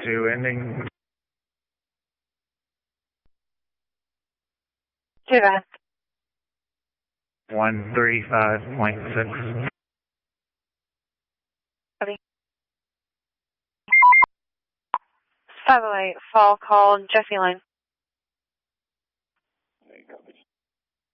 2 ending. Too bad. 135.6. Copy. 508 fall call Jesse line.